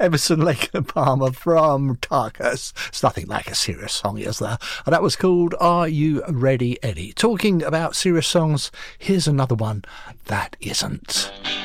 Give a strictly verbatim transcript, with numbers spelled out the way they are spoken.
Emerson, Lake and Palmer from Tarkus. It's nothing like a serious song, is there? And that was called Are You Ready, Eddie? Talking about serious songs, here's another one that isn't.